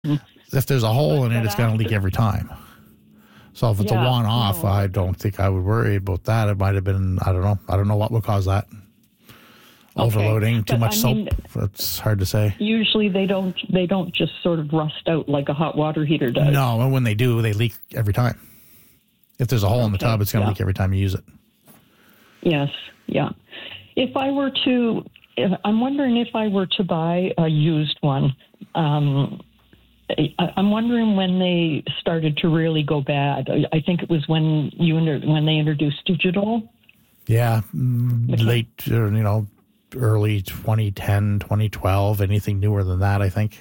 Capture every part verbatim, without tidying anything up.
If there's a hole in it, it's going to leak every time. So if it's yeah, a one-off, no. I don't think I would worry about that. It might have been, I don't know. I don't know what would cause that. Okay. Overloading, too but much I soap. Mean, it's hard to say. Usually they don't they don't just sort of rust out like a hot water heater does. No, and when they do, they leak every time. If there's a hole okay. in the tub, it's going to yeah. leak every time you use it. Yes, yeah. If I were to, if, I'm wondering if I were to buy a used one, um, I, I'm wondering when they started to really go bad. I, I think it was when you when they introduced digital. Yeah, okay. late, you know, early twenty ten, twenty twelve, anything newer than that, I think.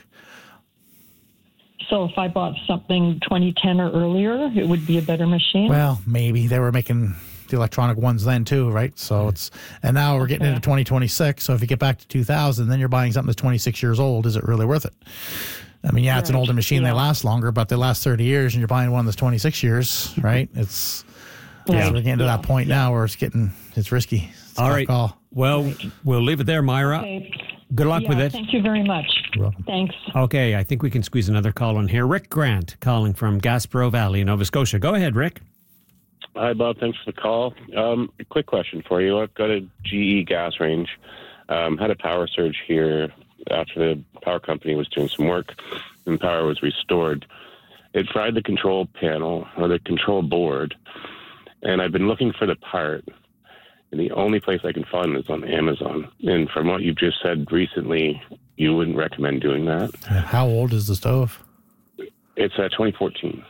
So if I bought something twenty ten or earlier, it would be a better machine? Well, maybe. They were making the electronic ones then too, right? So it's, and now we're getting okay. into twenty twenty-six. So if you get back to two thousand, then you're buying something that's twenty-six years old. Is it really worth it? I mean, yeah, right. it's an older machine. Yeah. They last longer, but they last thirty years and you're buying one that's twenty-six years, right? It's, right. yeah, we're getting to yeah. that point now where it's getting, it's risky. It's All right. Call. Well, right. we'll leave it there, Myra. Okay. Good luck yeah, with it. Thank you very much. You're welcome. Thanks. Okay, I think we can squeeze another call in here. Rick Grant calling from Gaspereau Valley, Nova Scotia. Go ahead, Rick. Hi, Bob. Thanks for the call. Um, a quick question for you. I've got a G E gas range. Um, had a power surge here after the power company was doing some work and power was restored. It fried the control panel or the control board, and I've been looking for the part. And the only place I can find is on Amazon. And from what you've just said recently, you wouldn't recommend doing that. How old is the stove? It's uh, twenty fourteen.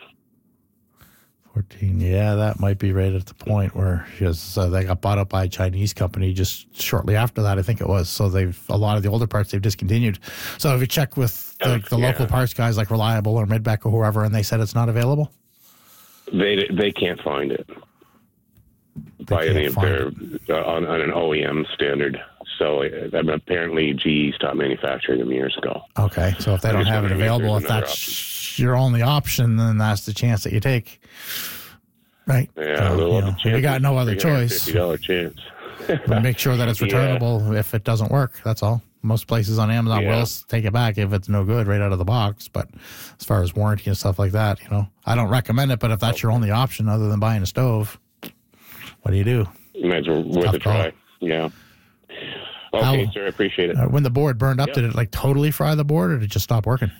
fourteen, yeah, that might be right at the point where just, uh, they got bought up by a Chinese company just shortly after that, I think it was. So they've a lot of the older parts they've discontinued. So if you check with the, the yeah. local parts guys like Reliable or Midbeck or whoever, and they said it's not available? They they can't find it. They by any of their uh, on, on an O E M standard. So uh, apparently G E stopped manufacturing them years ago. Okay, so if they don't have it available, if that's option. your only option, then that's the chance that you take. Right? Yeah, so, well, you know, you got no other choice. fifty dollars chance. But make sure that it's returnable yeah. if it doesn't work. That's all. Most places on Amazon yeah. will take it back if it's no good right out of the box. But as far as warranty and stuff like that, you know, I don't recommend it. But if that's okay. your only option other than buying a stove, what do you do? Might as well worth Tough a try. Call. Yeah. Okay, How, sir. I appreciate it. Uh, when the board burned up, yep. did it like totally fry the board, or did it just stop working?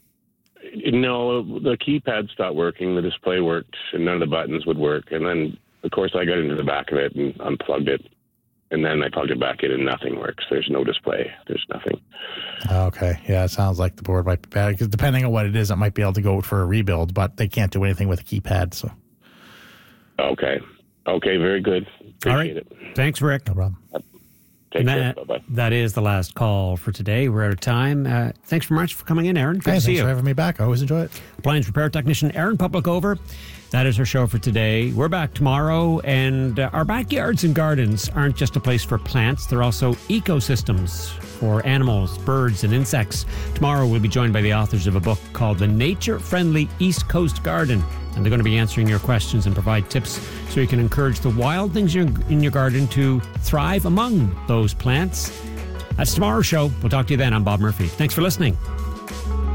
No, the keypad stopped working. The display worked, and none of the buttons would work. And then, of course, I got into the back of it and unplugged it. And then I plugged it back in, and nothing works. There's no display. There's nothing. Okay. Yeah, it sounds like the board might be bad. Because depending on what it is, it might be able to go for a rebuild, but they can't do anything with a keypad. So. Okay. Okay, very good. Appreciate All right. it. Thanks, Rick. No problem. Take that, care. Bye-bye. That is the last call for today. We're out of time. Uh, thanks very much for coming in, Aaron. Good hey, to see thanks you. for having me back. I always enjoy it. Appliance repair technician Aaron Publicover. That is our show for today. We're back tomorrow, and uh, our backyards and gardens aren't just a place for plants. They're also ecosystems for animals, birds, and insects. Tomorrow we'll be joined by the authors of a book called The Nature-Friendly East Coast Garden, and they're going to be answering your questions and provide tips so you can encourage the wild things in your garden to thrive among those plants. That's tomorrow's show. We'll talk to you then. I'm Bob Murphy. Thanks for listening.